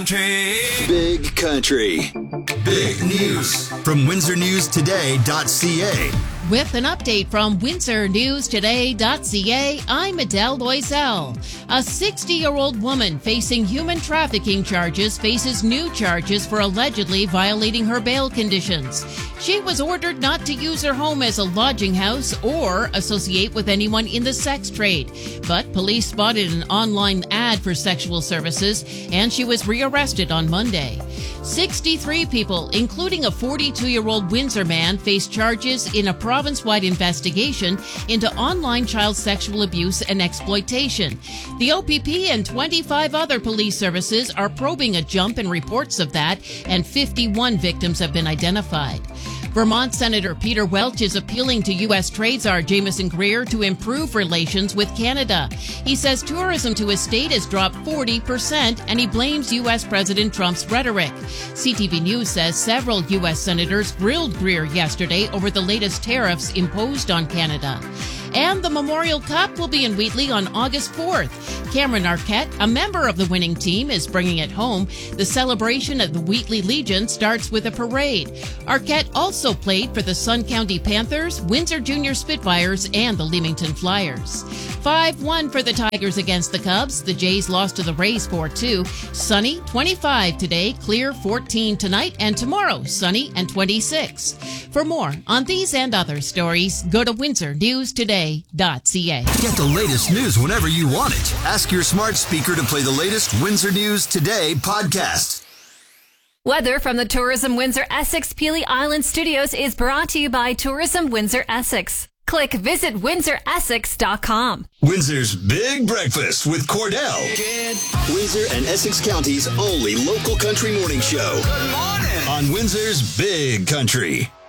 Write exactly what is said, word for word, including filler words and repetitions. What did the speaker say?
Country. Big Country. Big News from Windsor News Today dot C A. With an update from Windsor News Today dot C A, I'm Adele Loisel. A sixty-year-old woman facing human trafficking charges faces new charges for allegedly violating her bail conditions. She was ordered not to use her home as a lodging house or associate with anyone in the sex trade. But police spotted an online ad for sexual services, and she was rearrested on Monday. sixty-three people, including a forty-two-year-old Windsor man, face charges in a province-wide investigation into online child sexual abuse and exploitation. The O P P and twenty-five other police services are probing a jump in reports of that, and fifty-one victims have been identified. Vermont Senator Peter Welch is appealing to U S trade czar Jameson Greer to improve relations with Canada. He says tourism to his state has dropped forty percent, and he blames U S President Trump's rhetoric. C T V News says several U S senators grilled Greer yesterday over the latest tariffs imposed on Canada. And the Memorial Cup will be in Wheatley on August fourth. Cameron Arquette, a member of the winning team, is bringing it home. The celebration of the Wheatley Legion starts with a parade. Arquette also played for the Sun County Panthers, Windsor Junior Spitfires, and the Leamington Flyers. five one for the Tigers against the Cubs. The Jays lost to the Rays four two. Sunny, twenty-five today, clear fourteen tonight, and tomorrow, sunny and twenty-six. For more on these and other stories, go to Windsor News Today dot C A. Get the latest news whenever you want it. Ask your smart speaker to play the latest Windsor News Today podcast. Weather from the Tourism Windsor Essex Peely Island Studios is brought to you by Tourism Windsor Essex. Click visit windsor essex dot com. Windsor's Big Breakfast with Cordell. Good Windsor and Essex County's only local country morning show. morning. On Windsor's Big Country.